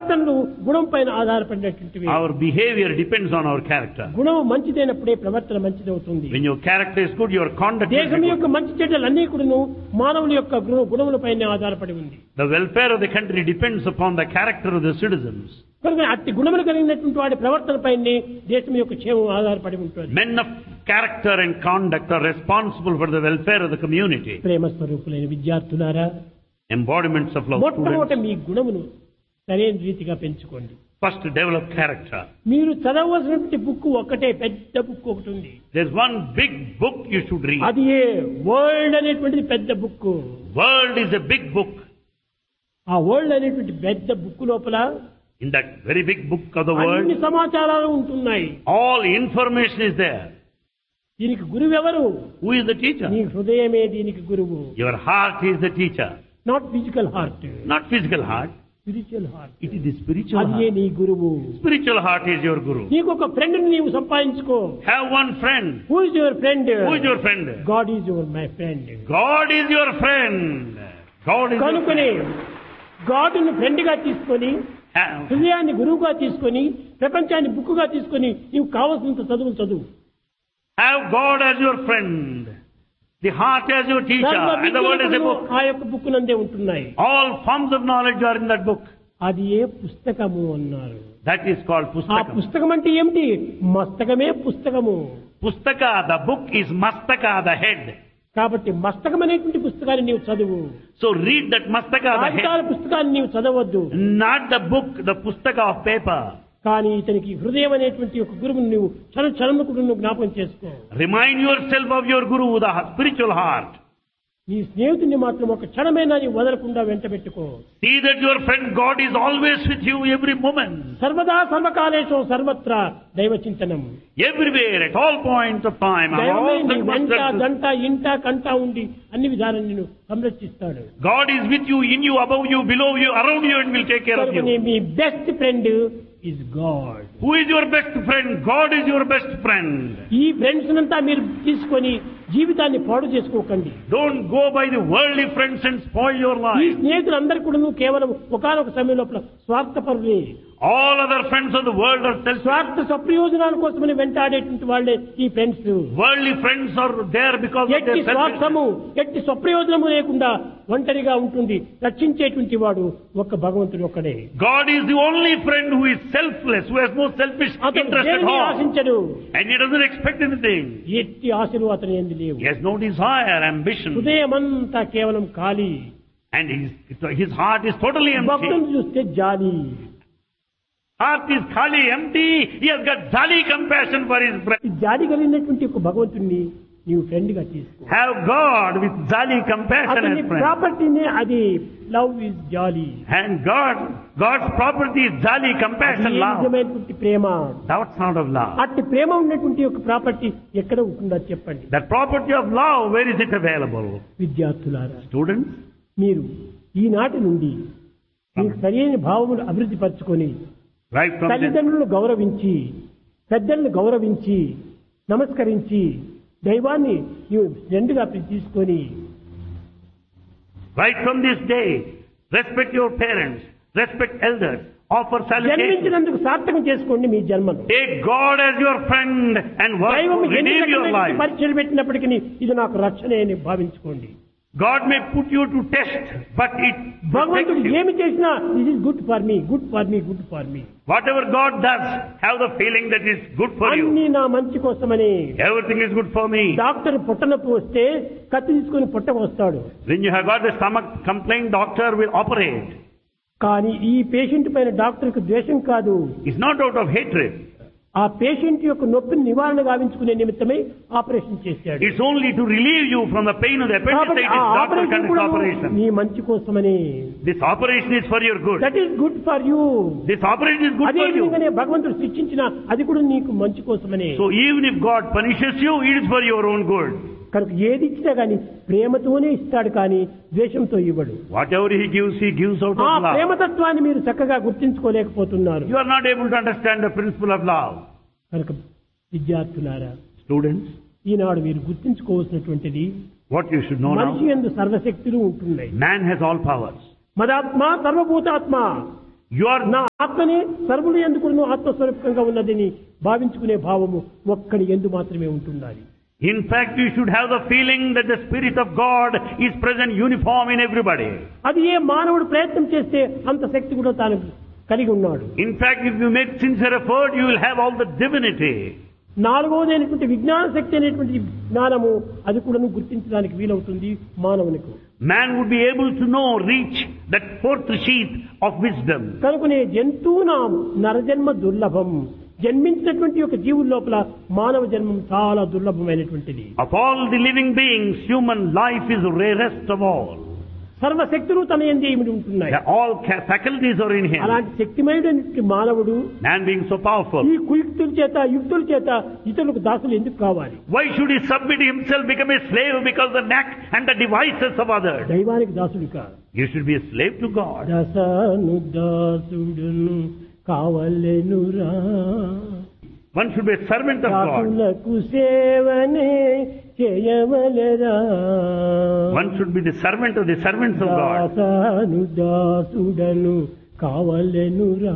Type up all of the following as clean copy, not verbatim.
ప్రవర్తనలు గుణం పైన ఆధారపడినటువంటివి. Our behavior depends on our character. గుణం మంచిదైనప్పుడే ప్రవర్తన మంచిదవుతుంది. When your character is good, your conduct is దేశం యొక్క good. మంచి చెడ్డలన్నీ కూడాను మానవుల యొక్క గుణములపైనే ఆధారపడి ఉంది. The welfare of the country depends upon the character of the citizens. కనుక అట్టి గుణములు కలిగినటువంటి వాడి ప్రవర్తనపైనే దేశం యొక్క క్షేమం ఆధారపడి ఉంటుంది. Men of character and conduct are responsible for the welfare of the community. ప్రేమ స్వరూపులైన విద్యార్థులారా, Embodiments of love మొట్టమొదట students. మీ గుణమును సరైన రీతిగా పెంచుకోండి. First develop character. మీరు చదవవలసినటువంటి బుక్ ఒకటే, పెద్ద బుక్ ఒకటి ఉంది. There's one big book you should read. అది ఏ వరల్డ్ అనేటువంటిది పెద్ద book. World is a big book. ఆ వరల్డ్ అనేటువంటి పెద్ద బుక్ లోపల In that very big book of the అన్ని world, సమాచారాలు ఉంటున్నాయి. all information is there. దీనికి గురువు ఎవరు? Who is the teacher? నీ హృదయమే దీనికి గురువు. Your heart is the teacher. Not physical heart, Not physical heart. Spiritual heart. It is the spiritual అదే heart. నీ గురువు. Spiritual heart is your guru. నీకు ఒక ఫ్రెండ్ నీవు సంపాదించుకో. Have one friend. Who is your friend? Who is your friend? God is your my friend. God is your friend. God is your కనుకనే friend. గాడ్ని friend గా తీసుకొని, Have, హృదయాన్ని గురువుగా తీసుకొని, ప్రపంచాన్ని బుక్కుగా తీసుకొని నీవు కావలసినంత చదువులు చదువు. have God as your friend. The heart as your teacher. సర్వ And the world is a విద్యలు book. ఆ యొక్క బుక్ నందే ఉంటున్నాయి. All forms of knowledge are in that book. అది ఏ పుస్తకము అన్నారు. That is called ఆ Pustakam. పుస్తకం అంటే ఏమిటి? మస్తకమే పుస్తకము. Pustaka, the book is Mastaka, the head. కాబట్టి మస్తకం అనేటువంటి పుస్తకాన్ని నీవు చదువు. So read that Mastaka, the కాగితాల head. పుస్తకాన్ని నీవు చదవద్దు. Not the book, the Pustaka of paper. కానీ ఇతనికి హృదయం అనేటువంటి ఒక గురువుని నువ్వు క్షణము కూడా నువ్వు జ్ఞాపకం చేసుకో. Remind yourself of your Guru, the spiritual heart. నీ స్నేహితుడిని మాత్రం ఒక క్షణమైనా నీవు వదలకుండా వెంట పెట్టుకో. See that your friend God is always with you every moment. సర్వదా సర్వకాలేషు సర్వత్రా దైవ చింతనం. Everywhere, at all points of time, and దైవమే all నీ వెంట circumstances. గంట ఇంట కంట ఉండి అన్ని విధాలను నిన్ను సంరక్షిస్తాడు. God is with you, in you, above you, below you, around you, and will take care of కనుకనే you. Me best friend is God. Who is your best friend? God is your best friend. ఈ friends అంతా మీరు తీసుకొని జీవితాన్ని పాడు చేసుకోకండి. Don't go by the worldly friends and spoil your ఈ life. స్నేహితులందరూ కూడా కేవలం ఒకానొక సమయం లోపల స్వార్థపరులే. All other friends of the world are selfish. స్వార్థ సప్రయోజనాల కోసమని వెంటాడేటువంటి వాళ్ళే ఈ friends. Worldly friends are there because of ఎట్టి their selfishness. స్వార్థము, ఎట్టి స్వప్రయోజనము లేకుండా ఒంటరిగా ఉంటుంది రక్షించేటువంటి వాడు ఒక్క భగవంతుడు ఒక్కడే. God is the only friend who is selfless, who has no selfish అతను interest at దేనిని all. ఆశించడు. And he doesn't expect anything. ఎట్టి ఆశలు అతని యందు లేవు. He has no desire, ambition. హృదయమంతా కేవలం ఖాళీ. And his heart is totally భక్తులను empty. చూస్తే జాలి. Heart is khali, empty. He has got jolly compassion for his friend. ఈ జాలి కలిగినటువంటి ఒక భగవంతుణ్ణి నీవు ఫ్రెండ్ గా తీసుకో. Have God with jolly compassion అతని as friend. ప్రాపర్టీనే అది love is jolly. And God's property is jolly compassion, love. నిజమైనటువంటి ప్రేమ. That's not of love. అట్టి ప్రేమ ఉన్నటువంటి ఒక ప్రాపర్టీ ఎక్కడ ఉంటుందో చెప్పండి. That property of love, where is it available? విద్యార్థులారా, Students, మీరు ఈనాటి నుండి మీకు సరైన భావములు అభివృద్ధి పరచుకొని right from this, తల్లిదండ్రులను గౌరవించి, పెద్దలను గౌరవించి, నమస్కరించి దైవాన్ని నీవు ఫ్రెండ్గా తీసుకొని right from this day, respect your parents, respect elders, offer salutation. జన్మించినందుకు సార్థకం చేసుకోండి మీ జన్మను. Take God as your friend and work దైవం to ఎన్ని redeem your రకమైన life. పరీక్షలు పెట్టినప్పటికీ ఇది నాకు రక్షణ అని భావించుకోండి. God may put you to test, but it protects భగవంతుడు you. ఏమి చేసినా this is good for me, good for me, good for me. Whatever God does, have the feeling that it's good for you. అన్ని నా మంచి కోసమని. Everything is good for me. Doctor పొట్టనొప్పి వస్తే కత్తి తీసుకొని పొట్టకు వస్తాడు. When you have got the stomach complaint, doctor will operate. కానీ ఈ పేషెంట్ పైన డాక్టర్కి ద్వేషం కాదు. It's not out of hatred. ఆ పేషెంట్ యొక్క నొప్పిని నివారణ గావించుకునే నిమిత్తమై ఆపరేషన్ చేశాడు. It's only to relieve you from the pain of the కాబట్టి appendicitis. ఆ Doctor ఆపరేషన్ conducts కూడా operation. నీ మంచి కోసమని. This operation is for your good. That is good for you. This operation is good అదే for you. విధంగానే భగవంతుడు శిక్షించిన అది కూడా నీకు మంచి కోసమని. So even if God punishes you, it is for your own good. కనుక ఏది ఇచ్చినా గానీ ప్రేమతోనే ఇస్తాడు, కానీ ద్వేషంతో ఇవ్వడు. Whatever He gives out ఆ of love. ప్రేమతత్వాన్ని మీరు చక్కగా గుర్తించుకోలేకపోతున్నారు. You are not able to understand the principle of love. కనుక విద్యార్థులారా, Students, ఈనాడు మీరు గుర్తించుకోవాల్సినటువంటిది what you should know మనిషి now, యందు సర్వశక్తులు ఉంటున్నాయి. man has all powers. మదాత్మ సర్వభూతాత్మ. You are నా ఆత్మని సర్వులు ఎందుకు ఆత్మస్వరూపంగా ఉన్నదని భావించుకునే భావము ఒక్కడి ఎందు మాత్రమే ఉంటుండాలి. In fact, you should have the feeling that the Spirit of God is present uniform in everybody. అది ఏ మానవుడు ప్రయత్నం చేస్తే అంత శక్తి కూడా తాను కలిగి ఉన్నాడు. In fact, if you make sincere effort, you will have all the divinity. నాలుగవది అయినటువంటి విజ్ఞాన శక్తి అనేటువంటి జ్ఞానము అది కూడా గుర్తించడానికి వీలవుతుంది మానవునికి. Man would be able to know, reach that fourth sheath of wisdom. కనుకనే జంతువునాం నరజన్మ దుర్లభం. జన్మించినటువంటి ఒక జీవుల లోపల మానవ జన్మం చాలా దుర్లభమైనటువంటిది. Of all the living beings, human life is rarest of all. సర్వశక్తులు తన యందు ఇమిడి ఉంటున్నాయి. All faculties are in him. అలాంటి శక్తిమయుడైన మానవుడు Man being so powerful, ఈ కుయుక్తుల చేత యుక్తుల చేత ఇతరులకు దాసులు ఎందుకు కావాలి? why should he submit himself, become a slave because the knack and the devices of others? దైవానికి దాసుడు కాదు. You should be a slave to God. దసను దాసుడును కావలెనురా. One should be a servant of God. దాసులకు సేవనే చేయవలెరా. One should be the servant of the servants of God. దాసను దాసుడను కావలెనురా.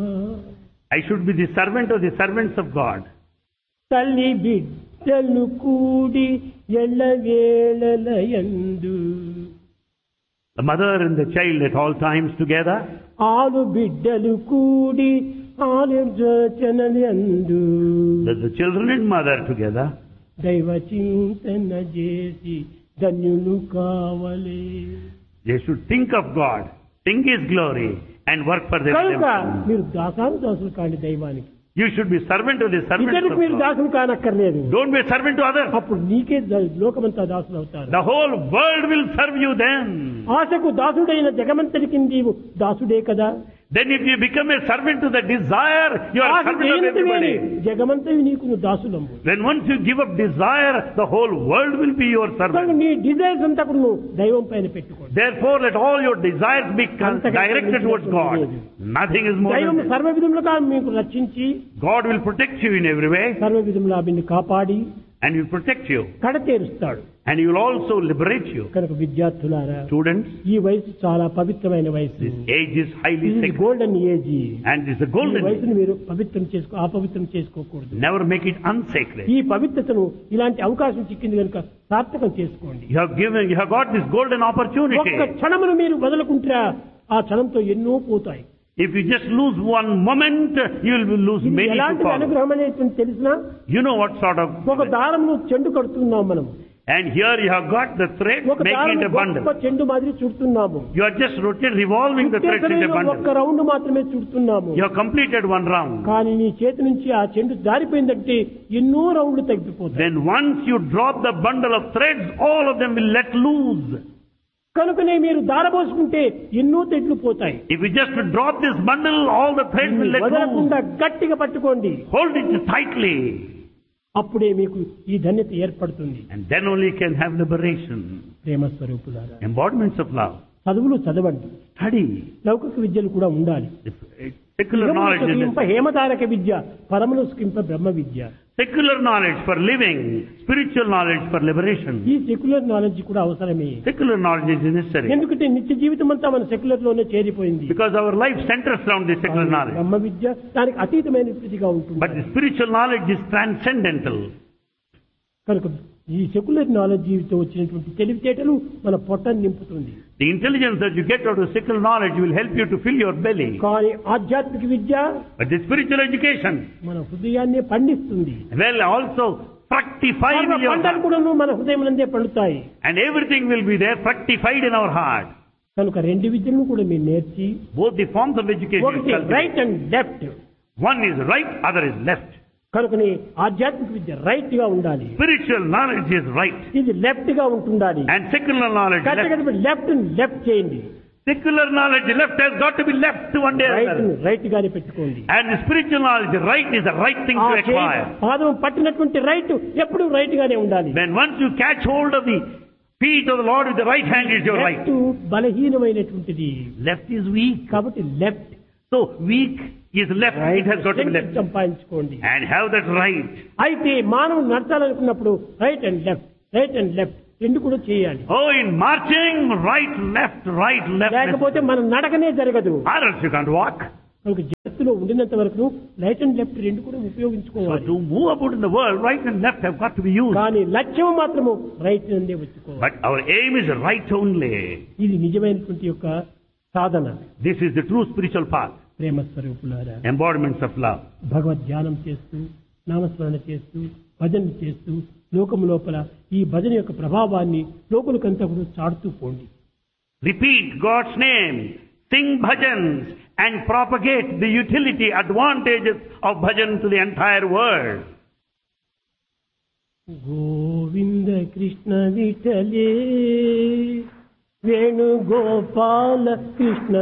I should be the servant of the servants of God. తల్లి బిడ్డలు కూడి ఎల్లవేళలయందు. The mother and the child at all times together. ఆలు బిడ్డలు కూడి ఆలోచనలందు. The children and mother together. దైవ చింతన చేసి ధన్యులు కావలే. They should think of God, think His glory, and work for their కనుక redemption. మీరు దాసులు కాండి దైవానికి. You should be servant of the servants ఇతరులకు of మీరు God. దాసులు కానక్కర్లేదు. Don't be a servant to others. అప్పుడు నీకే లోకమంతా దాసులు అవుతారు. The whole world will serve you then. ఆశకు దాసుడైన జగమంతటికి నీవు దాసుడే కదా. Then if you become a servant to the desire, you are a servant of everybody. జగమంతవి నీకు దాసులము. When once you give up desire, the whole world will be your servant. నీ desires అంతా కూడా నువ్వు దైవం పైన పెట్టుకోండి. Therefore, let all your desires be directed towards God. Nothing is more దైవం than that. సర్వ విధములుగా మీకు రక్షించి God will protect you in every way, సర్వ విధములా నిన్ను కాపాడి and He will protect you, కడతేరుస్తాడు. and He will also liberate you. కనుక విద్యార్థులారా, Students, ఈ వయసు చాలా పవిత్రమైన వయసు. this age is highly ఇది sacred, golden age. and it's a ఈ golden age. వయసును మీరు అపవిత్రం చేసుకోకూడదు. Never make it unsacred. ఈ పవిత్రతను ఇలాంటి అవకాశం చిక్కింది కనుక సార్థకం చేసుకోండి. You have got this golden opportunity. ఒక్క క్షణమును మీరు వదలకుంటారా ఆ క్షణంతో ఎన్నో పోతాయి. If you just lose one moment, you will lose ఇది many to ఎలాంటి follow. అనుగ్రహం అనేటువంటి తెలిసినా You know what sort of... ఒక దారమును చెండు కడుతున్నాం మనం. And here you have got the thread, ఒక making దారము it a bundle. గొప్ప చెండు మాదిరి చుడుతున్నాము. You are just revolving the threads in a ఒక్క bundle. రౌండ్ మాత్రమే చుడుతున్నాము. You have completed one round. కానీ నీ చేతి నుంచి ఆ చెండు జారిపోయిందంటే ఎన్నో రౌండ్లు తగ్గిపోతాయి. Then once you drop the bundle of threads, all of them will let loose. కనుకనే మీరు దారబోసుకుంటే ఎన్నో తెడ్లు పోతాయి. If you just drop this bundle, all the threads will let వదలకుండా loose. గట్టిగా పట్టుకోండి. Hold it tightly. అప్పుడే మీకు ఈ ధన్యత ఏర్పడుతుంది. And then only you can have liberation. ప్రేమ స్వరూపులారా, Embodiments of love. చదువులు చదవండి. Study. లౌకిక విద్యలు కూడా ఉండాలి. Secular knowledge is సుఖింప necessary. హేమతారక విద్య, పరమును సుఖింప బ్రహ్మ విద్య. Secular knowledge for living, spiritual knowledge for liberation. ఈ సెక్యులర్ నాలెడ్జ్ కూడా అవసరమే. Secular knowledge is necessary. ఎందుకంటే నిత్య జీవితం అంతా మన సెక్యులర్ లోనే చేరిపోయింది. Because our life centers around the secular knowledge. బ్రహ్మ విద్య దానికి అతీతమైన స్థితిగా ఉంటుంది. But the spiritual knowledge is transcendental. కనుక ఈ సెక్యులర్ నాలెడ్జ్ జీవితం వచ్చినటువంటి తెలివితేటలు మన పొట్టను నింపుతుంది. The intelligence that you get out of secular knowledge will help you to fill your belly. కానీ ఆధ్యాత్మిక విద్య But the spiritual education మన హృదయాన్ని పండిస్తుంది. will also fructify సర్వ in your పంటలు heart. కూడా మన హృదయమునందే పండుతాయి. And everything will be there fructified in our heart. కనుక రెండు విద్యలను కూడా మీరు నేర్చి Both the forms of education. ఒకటి cultivate. Right and left. One is right, other is left. కనుకని ఆధ్యాత్మిక విద్య రైట్ గా ఉండాలి. Spiritual knowledge is right. ఇది లెఫ్ట్ గా ఉంటుండాలి. And secular knowledge left. Left చేయండి. Secular knowledge left has got to be left one day or right another. Right గానే పెట్టుకోండి. And the spiritual knowledge, right is the right thing to acquire. పాదం పట్టినటువంటి right ఎప్పుడు right గానే ఉండాలి. When once you catch hold of the feet of the Lord with the right hand is your right. Left బలహీనమైనటువంటిది. Left is weak. కాబట్టి left. So weak is left. It has got to be left. సంపాదించుకోండి. And have that right. అయితే మానవుడు నడచాలనుకున్నప్పుడు right and left రెండు కూడా చేయాలి. Oh, in marching, right, left, లేకపోతే మన నడకనే జరగదు. or else you can't walk. మనకు జగత్తులో ఉండినంత వరకు రైట్ అండ్ లెఫ్ట్ రెండు కూడా So ఉపయోగించుకోవాలి. to move about in the world, right and left have got to be used. కానీ లక్ష్యం మాత్రము రైట్ నుండే వచ్చుకోవాలి. But our aim is right only. ఇది నిజమైనటువంటి యొక్క సాధన. This is the true spiritual path. ప్రేమ స్వరూపులారా, Embodiments of love. భగవద్ ధ్యానం చేస్తూ, నామస్మరణ చేస్తూ, భజన చేస్తూ, లోకము లోపల ఈ భజన యొక్క ప్రభావాన్ని లోకులకంతా కూడా చాటుతూ పోండి. Repeat God's name, sing bhajans, and propagate the utility, advantages of bhajan to the entire world. Govinda Krishna విఠలే Venugopala Krishna